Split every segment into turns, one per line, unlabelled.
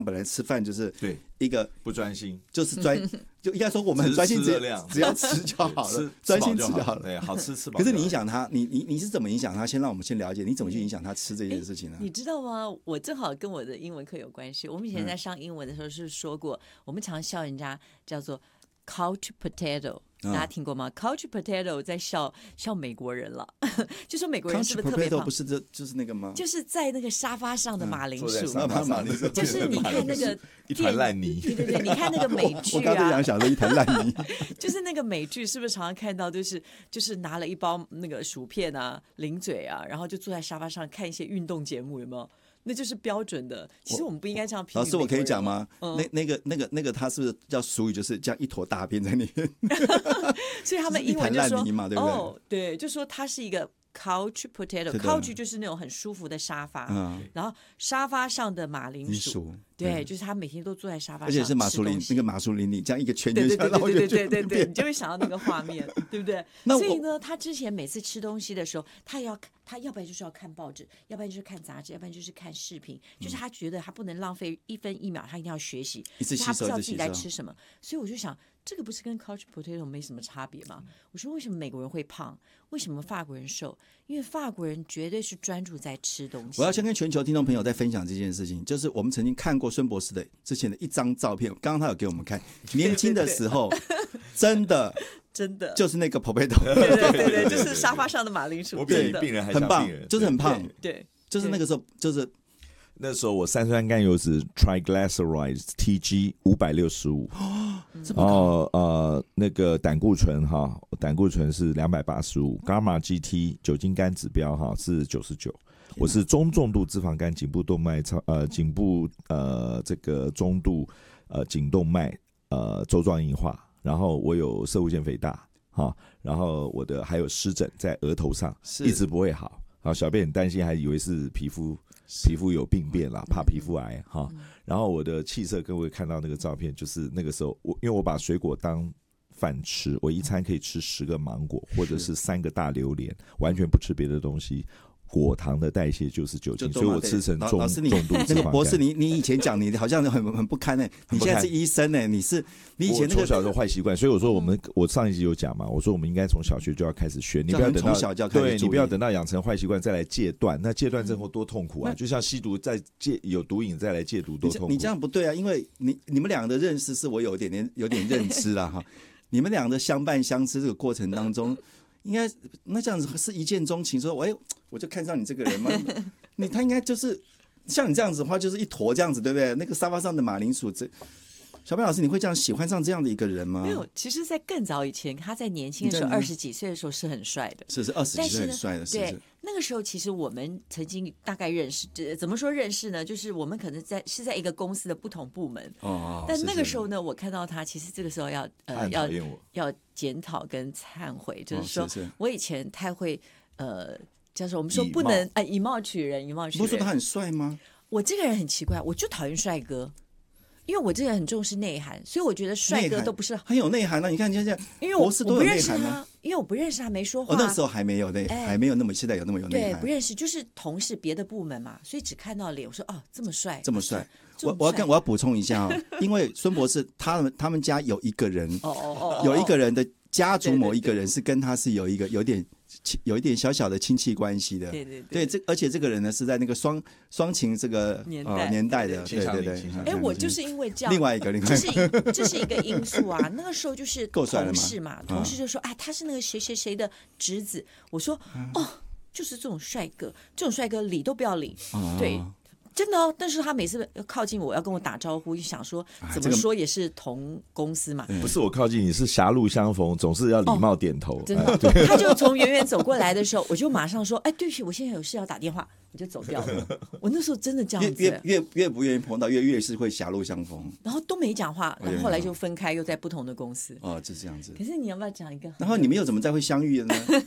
本来吃饭就是
对
一个
不专心，
就是就应该说我们很专心，只要吃就好了，专心吃就好了。
对，好吃吃饱。
可是你影响他，你是怎么影响他？先让我们先了解你怎么去影响他吃这件事情呢？
你知道吗？我正好跟我的英文课有关系。我们以前在上英文的时候是说过，我们常笑人家叫做 couch potato。大家听过吗？Couch potato 在笑美国人了，就说美国人是不是特别胖？
不是就是那个吗？
就是在那个沙发上的马铃薯，
就是
你看那个
一团烂泥。
对，你看那个美剧啊，
我刚才想说一团烂泥，
就是那个美剧是不是常常看到就是拿了一包那个薯片啊、零嘴啊，然后就坐在沙发上看一些运动节目，有没有？那就是标准的。其实我们不应该这样批评。
老师，我可以讲吗？那个他是不是叫俗语，就是这样一坨大便在里面？
所以他们英文就说
嘛，对不对？
哦，对，就说它是一个 couch potato。couch 就是那种很舒服的沙发，然后沙发上的马铃薯。对，就是他每天都坐在沙发上，
而且是马苏林那个马苏林，你这样一个圈就
对，你就会想到那个画面，对不对？所以呢，他之前每次吃东西的时候，他要不然就是要看报纸，要不然就是看杂志，要不然就是看视频，就是他觉得他不能浪费1分1秒，他一定要学习，他不知道自己在吃什么。所以我就想，这个不是跟 couch potato 没什么差别吗？我说为什么美国人会胖，为什么法国人瘦？因为法国人绝对是专注在吃东西。
我要先跟全球听众朋友再分享这件事情，就是我们曾经看过孙博士的之前的一张照片，刚刚他有给我们看，年轻的时候真的就是那个 potato，
对，就是沙发上的马铃薯，
我比病人还
很棒，就是很胖，
对，
就是那个时候，就是
那时候我三酸甘油脂 triglycerides TG 565，然后那个胆固醇是285，伽马 GT 酒精肝指标是99。我是中重度脂肪肝，颈部动脉颈部这个中度颈动脉粥状硬化，然后我有攝護腺肥大然后我的还有湿疹在额头上，一直不会好，然后小编很担心，还以为是皮肤有病变啦，怕皮肤癌然后我的气色，各位看到那个照片，就是那个时候因为我把水果当饭吃，我一餐可以吃10个芒果或者是3个大榴莲，完全不吃别的东西。果糖的代谢就是酒精，所以我吃成重度脂肪肝。
那个博士，你以前讲你好像很不堪你现在是医生你以前那个
从小的坏习惯，所以我说我上一集有讲嘛，我说我们应该从小学就要开始学，你不要等到
从小就要开始
对，你不要等到养成坏习惯再来戒断，那戒断之后多痛苦啊！就像吸毒再有毒瘾再来戒毒多痛苦。
你这样不对啊，因为你们俩的认识是我有点认知啦哈，你们俩的相伴相知这个过程当中。应该那这样子是一见钟情，说我就看上你这个人吗？他应该就是像你这样子的话，就是一坨这样子，对不对？那个沙发上的马铃薯，小白老师，你会这样喜欢上这样的一个人吗？
没有，其实，在更早以前，他在年轻的时候，20几岁的时候是很帅的，
是20几岁很帅的，
对。那个时候，其实我们曾经大概认识，怎么说认识呢？就是我们可能是在一个公司的不同部门。但那个时候呢，我看到他，其实这个时候要检讨跟忏悔，就是说我以前太会叫做我们说不能以貌取人，以貌取人。
不是说他很帅吗？
我这个人很奇怪，我就讨厌帅哥。因为我这个人很重视内涵，所以我觉得帅哥都不是
很有内涵你看现在
因为
博士都有内涵啊，
因为我不认识他，没说话。
那时候还没有还没有那么现在有那么有内涵。
对，不认识，就是同事别的部门嘛，所以只看到脸。我说这么帅，
这么帅。我要补充一下因为孙博士他们家有一个人，有一个人的家族某一个人是跟他是有一点小小的亲戚关系的，对，而且这个人呢是在那个双情这个年代的，对。
我就是因为这样，
另外一个，
这是一个因素啊。那个时候就是同事嘛，同事就说他是那个谁谁谁的侄子。我说就是这种帅哥理都不要理，对。真的但是他每次靠近我要跟我打招呼，就想说怎么说也是同公司嘛。
不是我靠近你，是狭路相逢，总是要礼貌点头。
真的，他就从远远走过来的时候，我就马上说：“对不起，我现在有事要打电话。”我就走掉了。我那时候真的这样子，
越不愿意碰到，越是会狭路相逢。
然后都没讲话，然后后来就分开，又在不同的公司。
就这样子。
可是你要不要讲一个？
然后你们又怎么再会相遇的呢？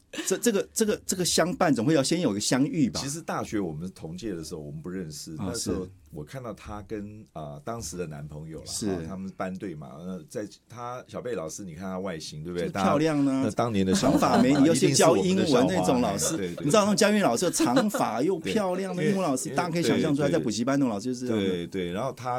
这个相伴总会要先有个相遇吧？
其实大学我们同届的时候，我们不认识，那时候我看到她跟当时的男朋友了，
是
他们班队嘛，在她小贝老师，你看她外形对不对？
漂亮呢，
那当年的
长发美女，又是教英文那种老师，
对，
你知道那种教英文老师长发又漂亮的英文老师，大家可以想象出来，在补习班那种老师就是这样。
对，然后她